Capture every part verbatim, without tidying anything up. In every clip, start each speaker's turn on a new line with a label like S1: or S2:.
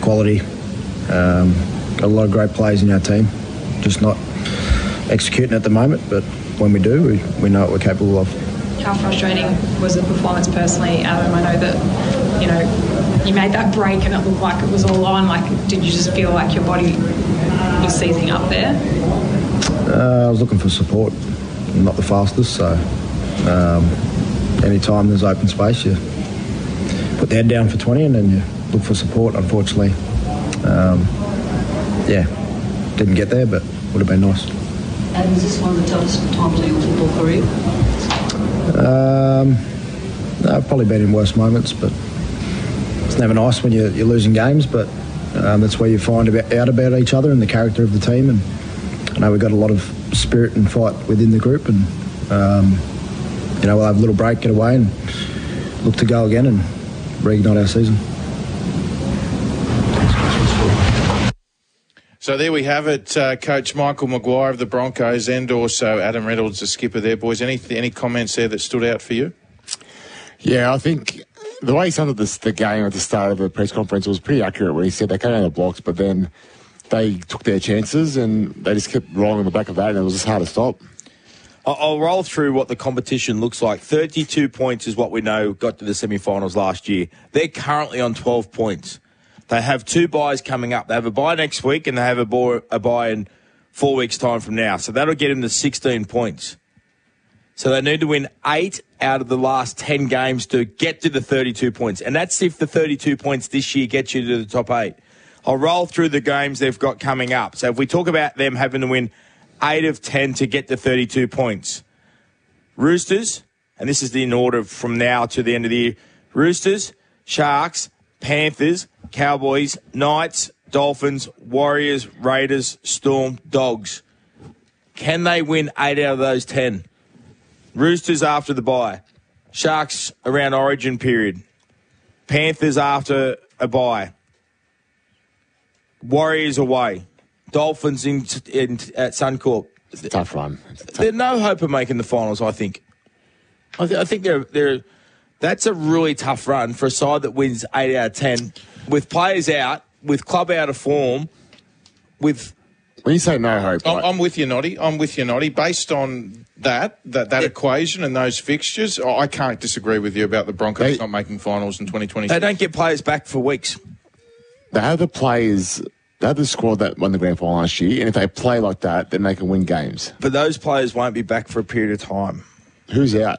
S1: quality. Um, got a lot of great players in our team, just not executing at the moment, but when we do, we, we know what we're capable of.
S2: How frustrating was the performance personally, Adam? I know that, you know, you made that break and it looked like it was all on. Like, did you just feel like your body was seizing up there?
S1: Uh, I was looking for support. I'm not the fastest, so um, any time there's open space, you put the head down for twenty and then you look for support. Unfortunately, um, yeah, didn't get there, but would have been nice.
S3: And is this one of the toughest times of your football career?
S1: Um, no, I've probably been in worse moments, but it's never nice when you're, you're losing games, but um, that's where you find about, out about each other and the character of the team. And I know we've got a lot of spirit and fight within the group, and um, you know, we'll have a little break, get away and look to go again and reignite our season.
S4: So there we have it, uh, Coach Michael Maguire of the Broncos and also Adam Reynolds, the skipper there, boys. Any any comments there that stood out for you?
S5: Yeah, I think the way he started this, the game at the start of the press conference was pretty accurate when he said they came out of the blocks, but then they took their chances and they just kept rolling on the back of that, and it was just hard to stop.
S6: I'll roll through what the competition looks like. thirty-two points is what we know got to the semi-finals last year. They're currently on twelve points. They have two buys coming up. They have a buy next week and they have a buy, a buy in four weeks' time from now. So that'll get them to sixteen points. So they need to win eight out of the last ten games to get to the thirty-two points. And that's if the thirty-two points this year gets you to the top eight. I'll roll through the games they've got coming up. So if we talk about them having to win eight of ten to get to thirty-two points. Roosters, and this is in order from now to the end of the year. Roosters, Sharks, Panthers, Cowboys, Knights, Dolphins, Warriors, Raiders, Storm, Dogs. Can they win eight out of those ten? Roosters after the bye. Sharks around origin period. Panthers after a bye. Warriors away. Dolphins in, in at Suncorp.
S5: It's a tough run. It's a tough...
S6: There's no hope of making the finals, I think. I, th- I think they're they're. That's a really tough run for a side that wins eight out of ten, with players out, with club out of form, with...
S5: When you say no hope...
S4: I'm,
S5: like...
S4: I'm with you, Noddy. I'm with you, Noddy. Based on that, that, that
S6: yeah.
S4: equation and those fixtures, oh, I can't disagree with you about the Broncos they, not making finals in twenty twenty-six.
S6: They don't get players back for weeks.
S5: They have the players... They have the squad that won the grand final last year, and if they play like that, then they can win games.
S6: But those players won't be back for a period of time.
S5: Who's out?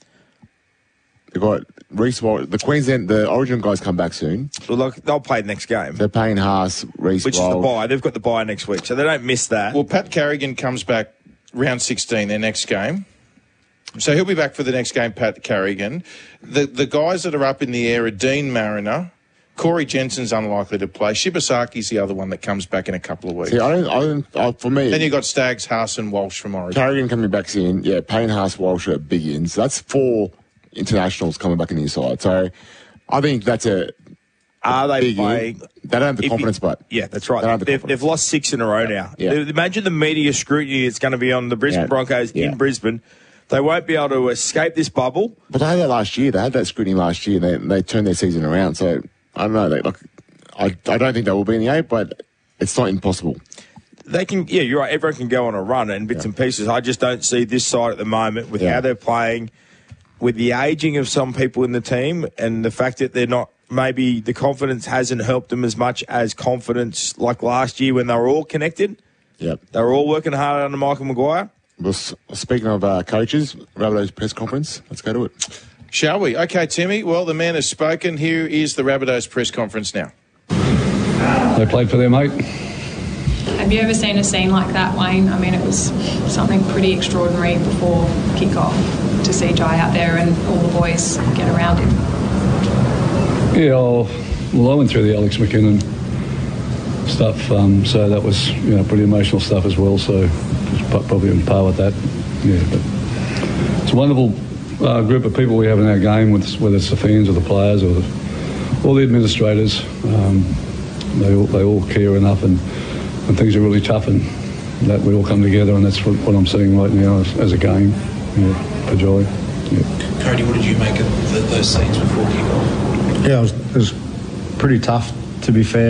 S5: They've got Reece Walsh. The Queensland, the Origin guys come back soon.
S6: Well, look, they'll play next game.
S5: They're paying Haas, Reece
S6: Which
S5: Walsh.
S6: is the bye. They've got the bye next week, so they don't miss that.
S4: Well, Pat Carrigan comes back round sixteen, their next game. So he'll be back for the next game, Pat Carrigan. The the guys that are up in the air are Dean Mariner. Corey Jensen's unlikely to play. Shibasaki's the other one that comes back in a couple of weeks.
S5: See, I don't, I don't, I, for me...
S4: Then you've got Staggs, Haas and Walsh from Origin.
S5: Carrigan coming back soon. Yeah, Payne, Haas, Walsh are big ins. So that's four internationals coming back in the side. So I think that's a...
S6: Are they
S5: big
S6: playing?
S5: In. They don't have the confidence,
S6: you,
S5: but...
S6: Yeah, that's right.
S5: They the
S6: they've, they've lost six in a row now.
S5: Yeah.
S6: Imagine the media scrutiny that's going to be on the Brisbane
S5: yeah.
S6: Broncos
S5: yeah.
S6: in Brisbane. They won't be able to escape this bubble.
S5: But they had that last year. They had that scrutiny last year. They they turned their season around. So I don't know. They, like, I I don't think they will be in the eight, but it's not impossible.
S6: They can. Yeah, you're right. Everyone can go on a run in bits yeah. and pieces. I just don't see this side at the moment with yeah. how they're playing, with the ageing of some people in the team, and the fact that they're not. Maybe the confidence hasn't helped them as much as confidence like last year when they were all connected.
S5: Yep.
S6: They were all working hard under Michael Maguire.
S5: Well, speaking of uh, coaches, Rabbitohs press conference. Let's go to it.
S4: Shall we? Okay, Timmy. Well, the man has spoken. Here is the Rabbitohs press conference now.
S7: They played for their mate.
S2: Have you ever seen a scene like that, Wayne? I mean, it was something pretty extraordinary before kick-off to see Jai out there and all the boys get around him.
S7: Yeah, I'll, well, I went through the Alex McKinnon stuff, um, so that was, you know, pretty emotional stuff as well, so probably on par with that. Yeah, but it's a wonderful uh, group of people we have in our game, with, whether it's the fans or the players or the, or the administrators. Um, they, all, they all care enough, and, and things are really tough, and that we all come together, and that's what, what I'm seeing right now as, as a game, yeah, for Jai. Yeah.
S8: Cody, what did you make of the, those scenes before kick-off?
S1: Yeah, it was, it was pretty tough, to be fair.